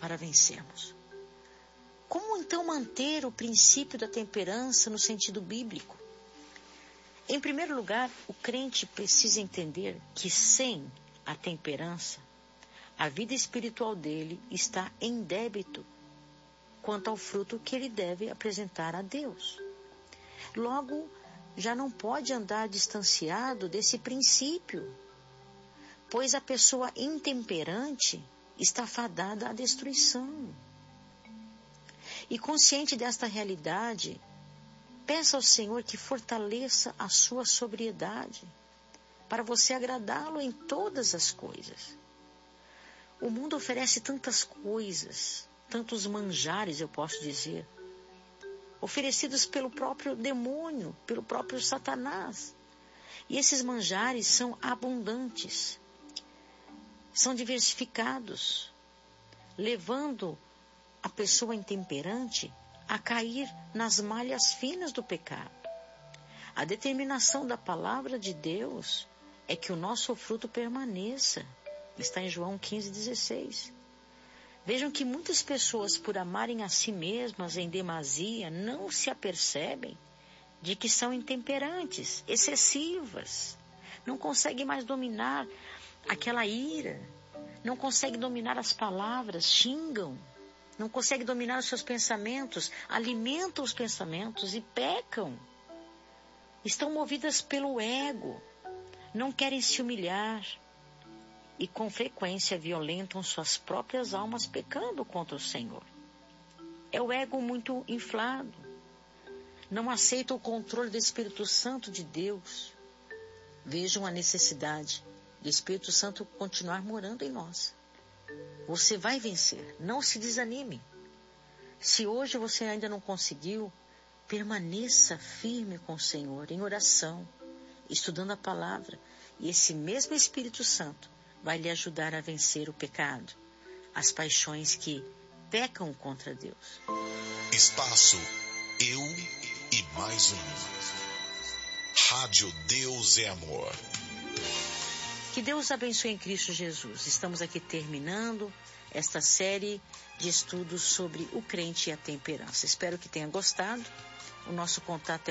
para vencermos. Como então manter o princípio da temperança no sentido bíblico? Em primeiro lugar, o crente precisa entender que sem a temperança, a vida espiritual dele está em débito quanto ao fruto que ele deve apresentar a Deus. Logo, já não pode andar distanciado desse princípio, pois a pessoa intemperante está fadada à destruição. E consciente desta realidade, peça ao Senhor que fortaleça a sua sobriedade, para você agradá-lo em todas as coisas. O mundo oferece tantas coisas, tantos manjares, eu posso dizer, oferecidos pelo próprio demônio, pelo próprio Satanás. E esses manjares são abundantes, são diversificados, levando a pessoa intemperante a cair nas malhas finas do pecado. A determinação da palavra de Deus é que o nosso fruto permaneça. Está em João 15,16. Vejam que muitas pessoas, por amarem a si mesmas em demasia, não se apercebem de que são intemperantes, excessivas. Não conseguem mais dominar aquela ira, não conseguem dominar as palavras, xingam, não conseguem dominar os seus pensamentos, alimentam os pensamentos e pecam. Estão movidas pelo ego, não querem se humilhar e com frequência violentam suas próprias almas pecando contra o Senhor. É o ego muito inflado, não aceita o controle do Espírito Santo de Deus. Vejam a necessidade do Espírito Santo continuar morando em nós. Você vai vencer, não se desanime. Se hoje você ainda não conseguiu, permaneça firme com o Senhor em oração, estudando a palavra, e esse mesmo Espírito Santo vai lhe ajudar a vencer o pecado, as paixões que pecam contra Deus. Espaço Eu e Mais Um. Rádio Deus é Amor. Que Deus abençoe em Cristo Jesus. Estamos aqui terminando esta série de estudos sobre o crente e a temperança. Espero que tenha gostado. O nosso contato é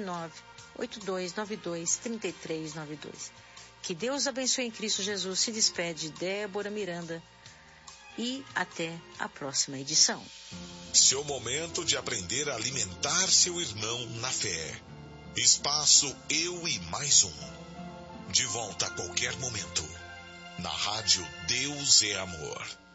11-9-8292-3392. Que Deus abençoe em Cristo Jesus. Se despede Débora Miranda e até a próxima edição. Seu momento de aprender a alimentar seu irmão na fé. Espaço Eu e Mais Um. De volta a qualquer momento. Na Rádio Deus é Amor.